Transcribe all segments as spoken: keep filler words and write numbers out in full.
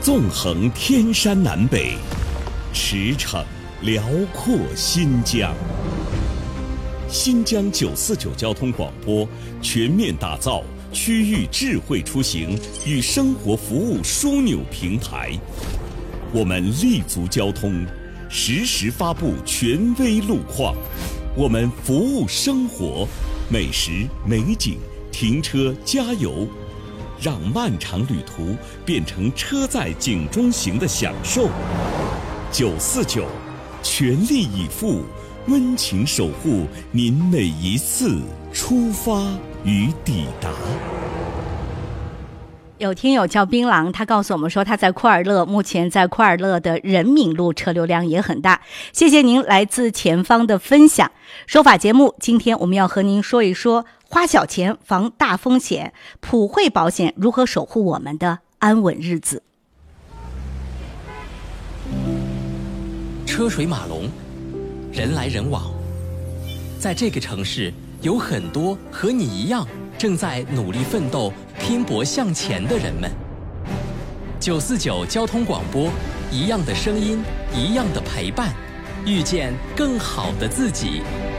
纵横天山南北，驰骋辽阔新疆。新疆九四九交通广播全面打造区域智慧出行与生活服务枢纽平台，我们立足交通，实时发布权威路况，我们服务生活，美食、美景、停车、加油，让漫长旅途变成车载景中行的享受。九四九，全力以赴，温情守护您每一次出发与抵达。 有听友叫槟榔，他告诉我们说他在库尔勒，目前在库尔勒的人民路车流量也很大。谢谢您来自前方的分享。说法节目，今天我们要和您说一说花小钱防大风险，普惠保险如何守护我们的安稳日子。 车水马龙，人来人往，在这个城市有很多和你一样正在努力奋斗、拼搏向前的人们。九四九交通广播，一样的声音，一样的陪伴，遇见更好的自己。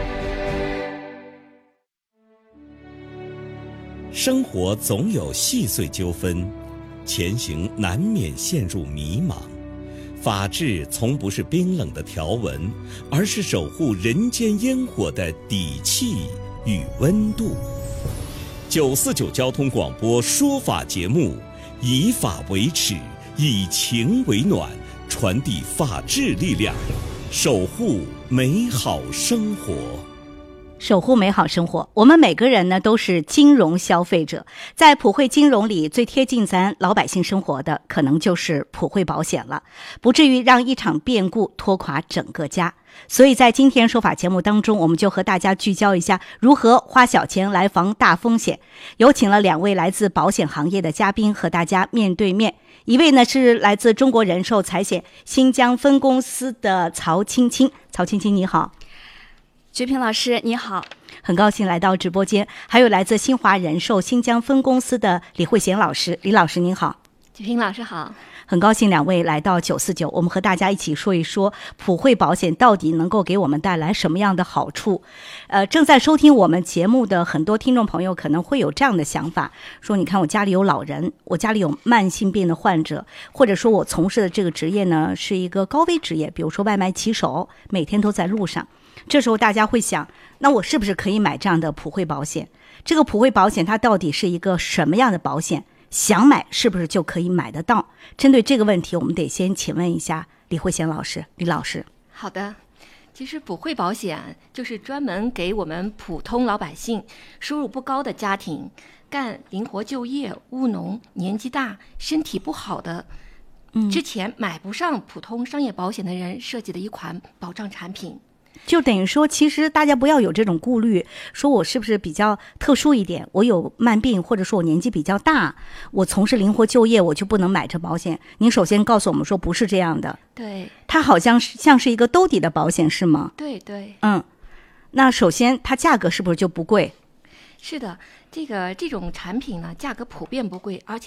生活总有细碎纠纷，前行难免陷入迷茫。法治从不是冰冷的条文，而是守护人间烟火的底气与温度。九四九交通广播说法节目，以法为尺，以情为暖，传递法治力量，守护美好生活。 守护美好生活，我们每个人呢都是金融消费者，在普惠金融里最贴近咱老百姓生活的，可能就是普惠保险了，不至于让一场变故拖垮整个家。所以在今天说法节目当中，我们就和大家聚焦一下如何花小钱来防大风险。有请了两位来自保险行业的嘉宾和大家面对面。一位呢是来自中国人寿财险新疆分公司的曹青青，曹青青你好。 菊萍老师你好， 很高兴来到直播间。还有来自新华人寿新疆分公司的李慧贤老师，李老师您好。 菊萍老师好， 很高兴两位来到九四九，我们和大家一起说一说普惠保险到底能够给我们带来什么样的好处。呃，正在收听我们节目的很多听众朋友可能会有这样的想法，说你看我家里有老人，我家里有慢性病的患者，或者说我从事的这个职业呢是一个高危职业，比如说外卖骑手，每天都在路上。这时候大家会想，那我是不是可以买这样的普惠保险？这个普惠保险它到底是一个什么样的保险？想买是不是就可以买得到？针对这个问题，我们得先请问一下李慧贤老师，李老师。 好的，其实普惠保险就是专门给我们普通老百姓、收入不高的家庭、干灵活就业、务农、年纪大、身体不好的，嗯，之前买不上普通商业保险的人设计的一款保障产品。 就等于说，其实大家不要有这种顾虑，说我是不是比较特殊一点，我有慢病，或者说我年纪比较大，我从事灵活就业，我就不能买这保险。您首先告诉我们说不是这样的， 对， 它好像是像是一个兜底的保险，是吗？ 对对， 嗯，那首先它价格是不是就不贵？ 是的，这个这种产品呢，价格普遍不贵，而且